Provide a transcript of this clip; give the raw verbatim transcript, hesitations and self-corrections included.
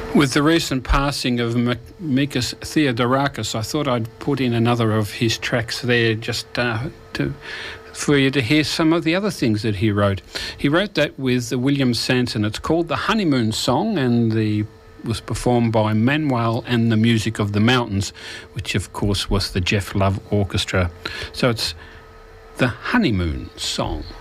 With the recent passing of Mikis Theodorakis, I thought I'd put in another of his tracks there just uh, to for you to hear some of the other things that he wrote. He wrote that with William Sanson. It's called The Honeymoon Song, and the was performed by Manuel and the Music of the Mountains, which of course was the Jeff Love Orchestra. So it's The Honeymoon Song.